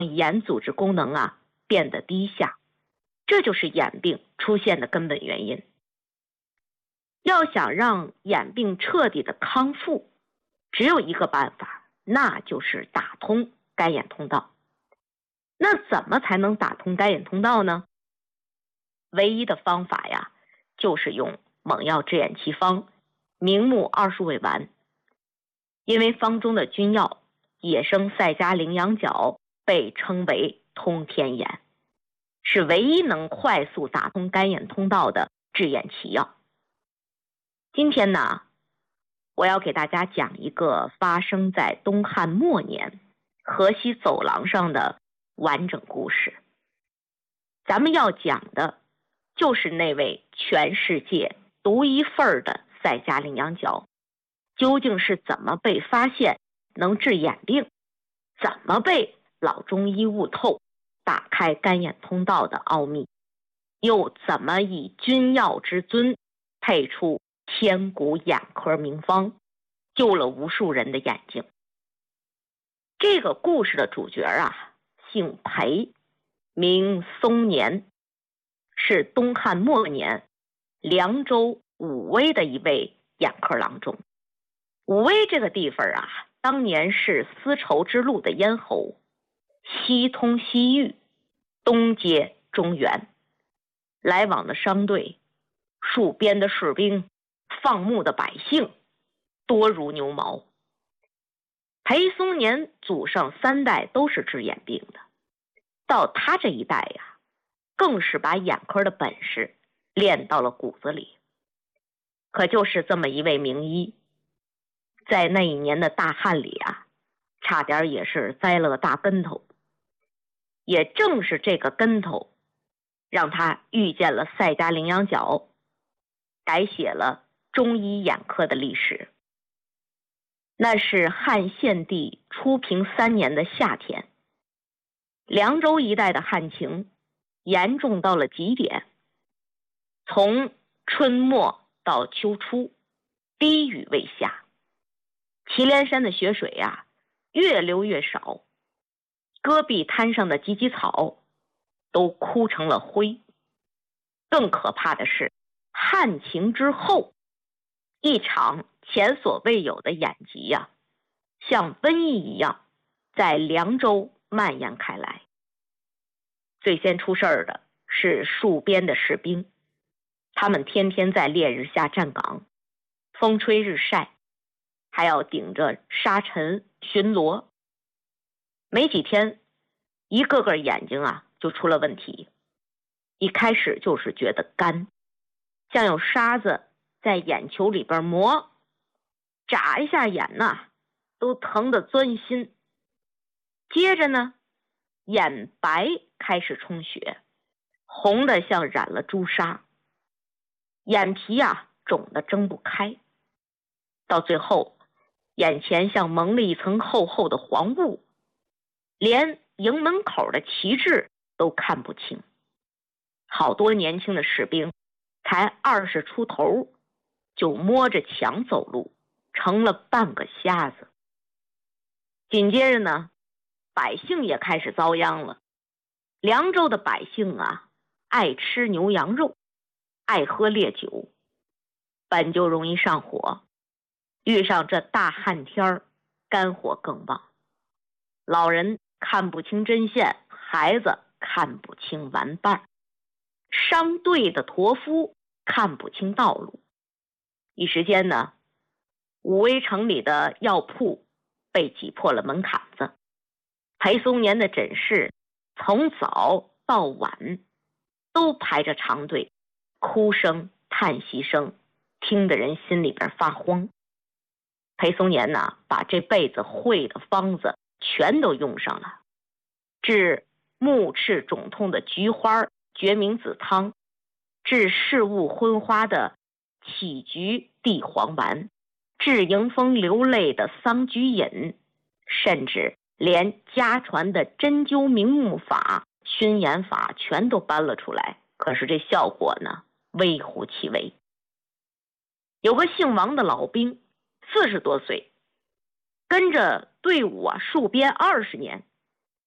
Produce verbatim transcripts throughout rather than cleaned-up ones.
眼组织功能啊变得低下，这就是眼病出现的根本原因。要想让眼病彻底的康复，只有一个办法，那就是打通干眼通道。那怎么才能打通干眼通道呢？唯一的方法呀，就是用猛药制眼奇方明目二数味丸。因为方中的君药野生赛迦羚羊角被称为通天眼，是唯一能快速打通干眼通道的制眼奇药。今天呢，我要给大家讲一个发生在东汉末年河西走廊上的完整故事。咱们要讲的就是那位全世界独一份的赛迦羚羊角究竟是怎么被发现能治眼病，怎么被老中医悟透打开干眼通道的奥秘，又怎么以君药之尊配出千古眼科名方，救了无数人的眼睛。这个故事的主角啊，姓裴，名松年，是东汉末年凉州武威的一位眼科郎中。武威这个地方啊，当年是丝绸之路的咽喉，西通西域，东接中原，来往的商队、戍边的士兵、放牧的百姓多如牛毛。裴松年祖上三代都是治眼病的，到他这一代呀，更是把眼科的本事练到了骨子里。可就是这么一位名医，在那一年的大旱里啊，差点也是栽了个大跟头。也正是这个跟头，让他遇见了赛迦羚羊角，改写了中医眼科的历史。那是汉献帝初平三年的夏天，凉州一带的旱情严重到了极点，从春末到秋初，滴雨未下，祁连山的雪水啊越流越少，戈壁滩上的芨芨草都枯成了灰。更可怕的是，旱情之后，一场前所未有的眼疾呀、啊，像瘟疫一样在凉州蔓延开来。最先出事儿的是戍边的士兵，他们天天在烈日下站岗，风吹日晒，还要顶着沙尘巡逻。没几天，一个个眼睛啊就出了问题。一开始就是觉得干，像有沙子在眼球里边磨，眨一下眼呐、啊，都疼得钻心。接着呢，眼白开始充血，红的像染了朱砂，眼皮啊肿得睁不开。到最后，眼前像蒙了一层厚厚的黄雾，连营门口的旗帜都看不清。好多年轻的士兵才二十出头，就摸着墙走路，成了半个瞎子。紧接着呢，百姓也开始遭殃了。凉州的百姓啊，爱吃牛羊肉，爱喝烈酒，本就容易上火，遇上这大旱天儿，肝火更旺。老人看不清针线，孩子看不清玩伴，商队的驼夫看不清道路。一时间呢，武威城里的药铺被挤破了门槛子。裴松年的诊室从早到晚都排着长队，哭声叹息声听得人心里边发慌。裴松年呢，把这辈子会的方子全都用上了，治目赤肿痛的菊花决明子汤，治视物昏花的杞菊地黄丸，治迎风流泪的桑菊饮，甚至连家传的针灸明目法、熏眼法全都搬了出来。可是这效果呢，微乎其微。有个姓王的老兵，四十多岁，跟着队伍啊戍边二十年，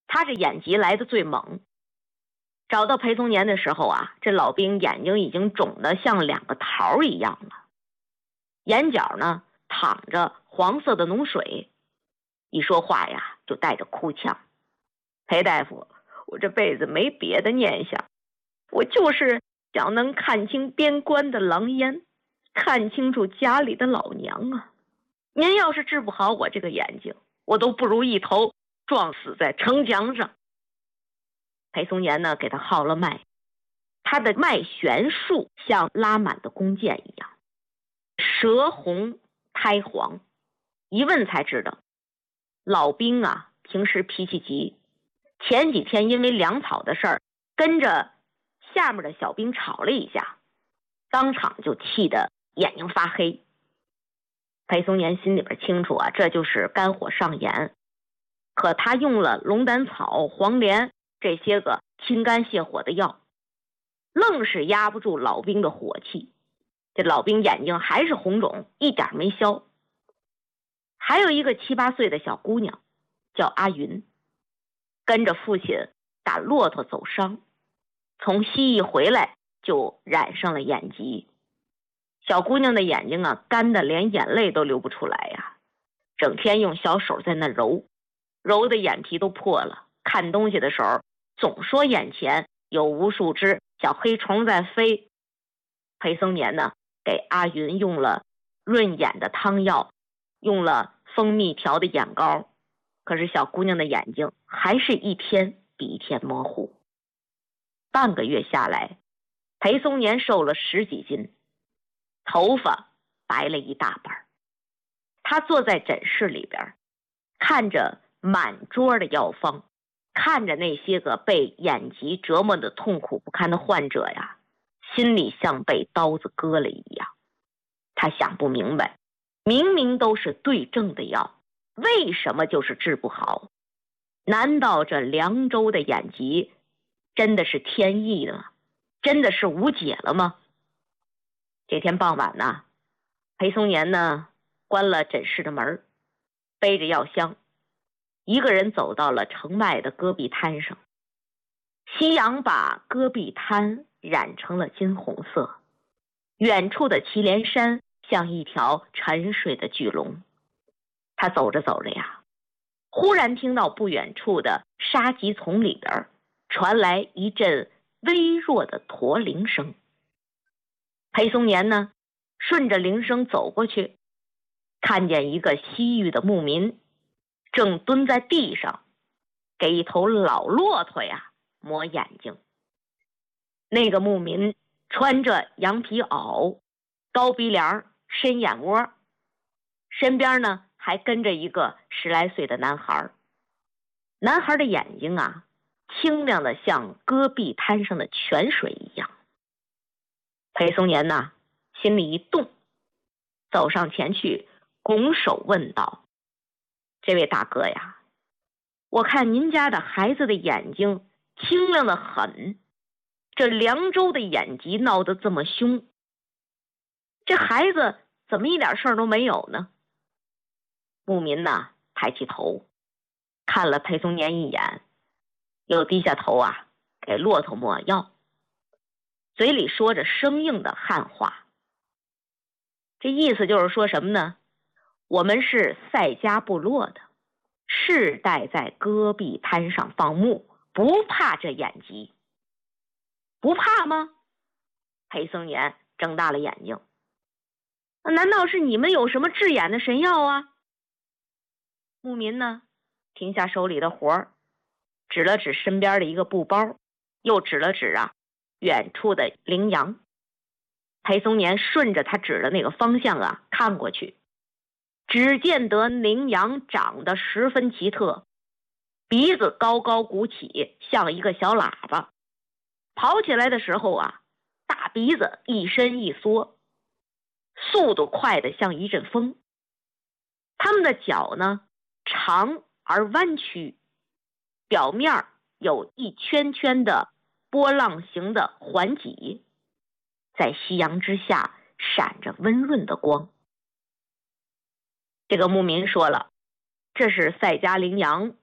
他这眼疾来的最猛。找到裴松年的时候啊，这老兵眼睛已经肿得像两个桃一样了，眼角呢淌着黄色的脓水，一说话呀就带着哭腔。裴大夫，我这辈子没别的念想，我就是想能看清边关的狼烟，看清楚家里的老娘啊！您要是治不好我这个眼睛，我都不如一头撞死在城墙上。裴松年呢给他号了脉，他的脉弦数像拉满的弓箭一样，舌红苔黄。一问才知道，老兵啊平时脾气急，前几天因为粮草的事儿跟着下面的小兵吵了一下，当场就气得眼睛发黑。裴松年心里边清楚啊，这就是肝火上炎，可他用了龙胆草、黄连这些个清肝泻火的药，愣是压不住老兵的火气。这老兵眼睛还是红肿，一点没消。还有一个七八岁的小姑娘叫阿云，跟着父亲打骆驼走伤，从西域回来就染上了眼疾。小姑娘的眼睛啊干得连眼泪都流不出来呀，整天用小手在那揉，揉的眼皮都破了，看东西的时候总说眼前有无数只小黑虫在飞。裴松年呢给阿云用了润眼的汤药，用了蜂蜜调的眼膏，可是小姑娘的眼睛还是一天比一天模糊。半个月下来，裴松年瘦了十几斤，头发白了一大半。他坐在诊室里边，看着满桌的药方，看着那些个被眼疾折磨的痛苦不堪的患者呀，心里像被刀子割了一样。他想不明白，明明都是对症的药，为什么就是治不好？难道这凉州的眼疾真的是天意的吗？真的是无解了吗？这天傍晚呢，裴松年呢关了诊室的门，背着药箱，一个人走到了城外的戈壁滩上。夕阳把戈壁滩染成了金红色，远处的祁连山像一条沉睡的巨龙。他走着走着呀，忽然听到不远处的沙棘丛里边传来一阵微弱的驼铃声。裴松年呢顺着铃声走过去，看见一个西域的牧民正蹲在地上给一头老骆驼呀磨眼睛。那个牧民穿着羊皮袄，高鼻梁，深眼窝，身边呢还跟着一个十来岁的男孩。男孩的眼睛啊清亮的像戈壁滩上的泉水一样。裴松年呢心里一动，走上前去拱手问道：这位大哥呀，我看您家的孩子的眼睛清亮的很，这凉州的眼疾闹得这么凶，这孩子怎么一点事儿都没有呢？牧民呢抬起头看了裴松年一眼，又低下头啊给骆驼抹药，嘴里说着生硬的汉话。这意思就是说什么呢？我们是赛家部落的，世代在戈壁滩上放牧，不怕这眼疾。不怕吗？裴松年睁大了眼睛。难道是你们有什么治眼的神药啊？牧民呢停下手里的活儿，指了指身边的一个布包，又指了指啊远处的羚羊。裴松年顺着他指的那个方向啊看过去，只见得羚羊长得十分奇特，鼻子高高鼓起，像一个小喇叭，跑起来的时候啊大鼻子一伸一缩，速度快得像一阵风。它们的脚呢长而弯曲，表面有一圈圈的波浪形的环脊，在夕阳之下闪着温润的光。这个牧民说了，这是赛家羚羊，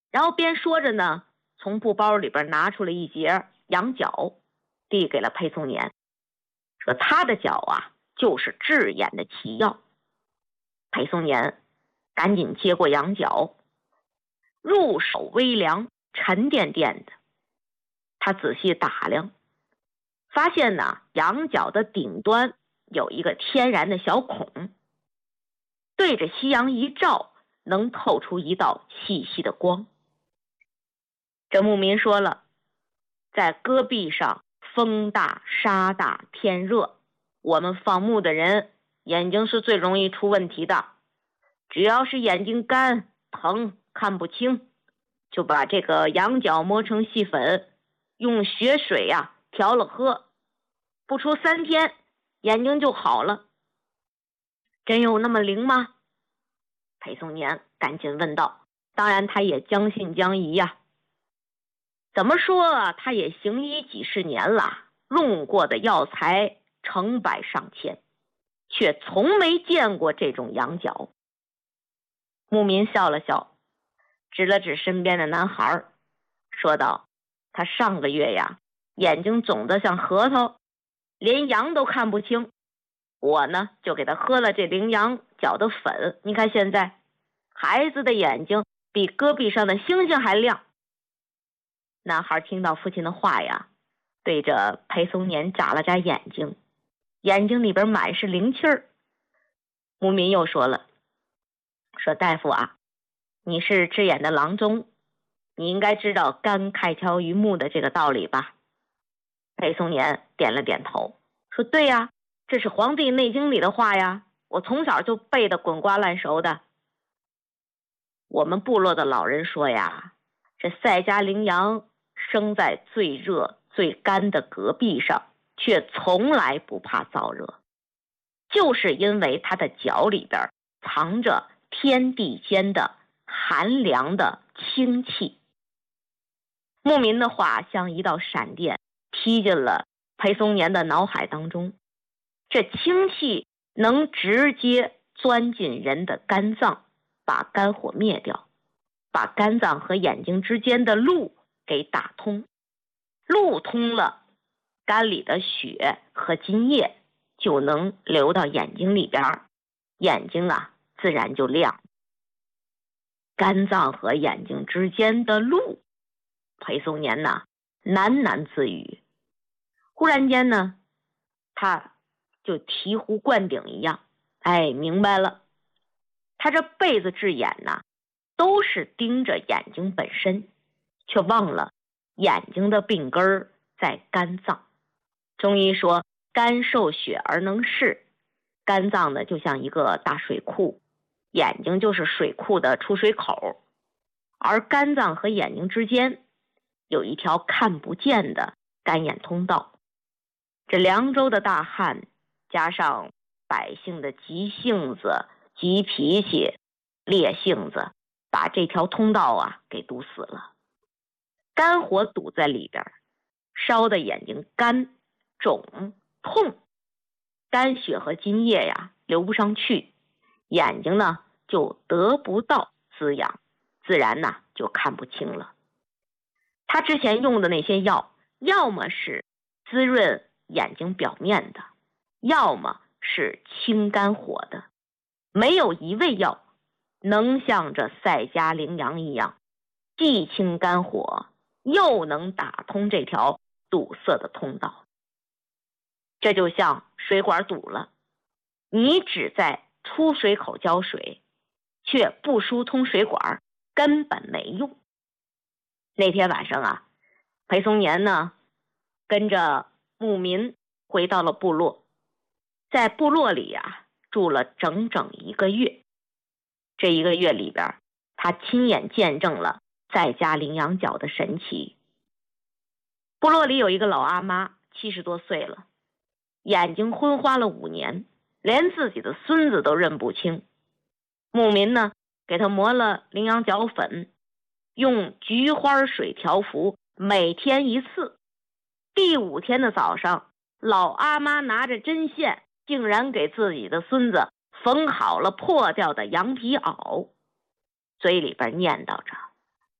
然后边说着呢，从布包里边拿出了一截羊角，递给了裴松年，说他的脚啊就是治眼的奇药。裴松年赶紧接过羊角，入手微凉，沉甸甸的。他仔细打量，发现呢，羊角的顶端有一个天然的小孔，对着夕阳一照，能透出一道细细的光。这牧民说了，在戈壁上风大沙大天热，我们放牧的人眼睛是最容易出问题的，只要是眼睛干疼看不清，就把这个羊角磨成细粉，用血水呀、啊、调了喝，不出三天眼睛就好了。真有那么灵吗？裴松年赶紧问道。当然他也将信将疑呀、啊。怎么说他也行医几十年了，用过的药材成百上千，却从没见过这种羊角。牧民笑了笑，指了指身边的男孩，说道，他上个月呀，眼睛肿得像核桃，连羊都看不清，我呢就给他喝了这羚羊角的粉，你看现在孩子的眼睛比戈壁上的星星还亮。男孩听到父亲的话呀，对着裴松年眨了眨眼睛，眼睛里边满是灵气儿。牧民又说了，说大夫啊，你是治眼的郎中，你应该知道肝开条于目的这个道理吧？裴松年点了点头，说对呀，这是《黄帝内经》里的话呀，我从小就背得滚瓜烂熟的。我们部落的老人说呀，这赛迦羚羊生在最热最干的戈壁上，却从来不怕燥热，就是因为它的脚里边藏着天地间的寒凉的清气。牧民的话像一道闪电踢进了裴松年的脑海当中，这清气能直接钻进人的肝脏，把肝火灭掉，把肝脏和眼睛之间的路给打通，路通了，肝里的血和津液就能流到眼睛里边，眼睛啊自然就亮。肝脏和眼睛之间的路，裴松年呐喃喃自语。忽然间呢，他就醍醐灌顶一样，哎，明白了，他这辈子治眼呐都是盯着眼睛本身，却忘了眼睛的病根儿在肝脏。中医说肝受血而能视，肝脏呢就像一个大水库，眼睛就是水库的出水口，而肝脏和眼睛之间有一条看不见的肝眼通道。这凉州的大旱加上百姓的急性子、急脾气、烈性子，把这条通道啊给堵死了，肝火堵在里边，烧的眼睛干肿痛，肝血和津液呀流不上去，眼睛呢就得不到滋养，自然呢就看不清了。他之前用的那些药，要么是滋润眼睛表面的，要么是清肝火的，没有一味药能像这赛迦羚羊一样，既清肝火，又能打通这条堵塞的通道。这就像水管堵了，你只在出水口浇水，却不疏通水管，根本没用。那天晚上啊，裴松年呢跟着牧民回到了部落，在部落里啊住了整整一个月。这一个月里边，他亲眼见证了赛迦羚羊角的神奇。部落里有一个老阿妈，七十多岁了，眼睛昏花了五年，连自己的孙子都认不清。牧民呢给他磨了羚羊角粉，用菊花水调服，每天一次。第五天的早上，老阿妈拿着针线，竟然给自己的孙子缝好了破掉的羊皮袄，嘴里边念叨着，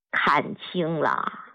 看清了。